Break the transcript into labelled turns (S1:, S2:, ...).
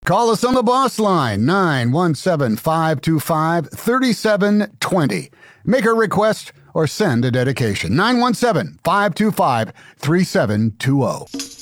S1: Call us on the boss line, 917-525-3720. Make a request or send a dedication, 917-525-3720.